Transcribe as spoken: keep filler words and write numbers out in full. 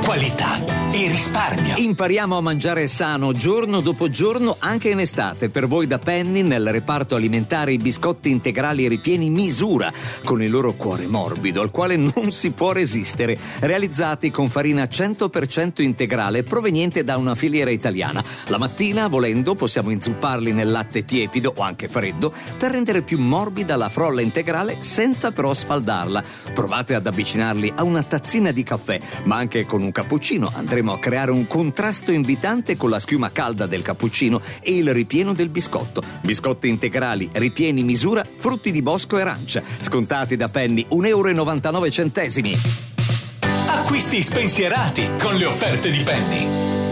qualità e risparmio. Impariamo a mangiare sano giorno dopo giorno anche in estate. Per voi da Penny nel reparto alimentare i biscotti integrali ripieni misura, con il loro cuore morbido al quale non si può resistere, realizzati con farina cento per cento integrale proveniente da una filiera italiana. La mattina, volendo, possiamo inzupparli nel latte tiepido o anche freddo per rendere più morbida la frolla integrale senza però sfaldarla. Provate ad avvicinarli a una tazzina di caffè, ma anche con un cappuccino andremo a creare un contrasto invitante con la schiuma calda del cappuccino e il ripieno del biscotto. Biscotti integrali, ripieni misura, frutti di bosco e arancia, scontati da Penny un euro e novantanove centesimi. Acquisti spensierati con le offerte di Penny.